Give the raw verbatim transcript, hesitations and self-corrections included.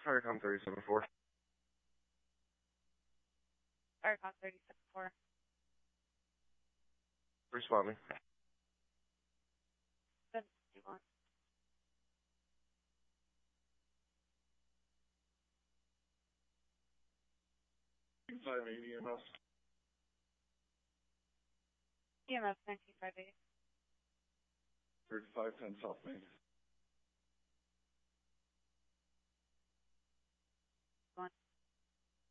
Firecom thirty-seven four. Firecom thirty-seven four. Responding. seven two one. five eighty E M S. E M S nineteen five eight. thirty-five ten South Main.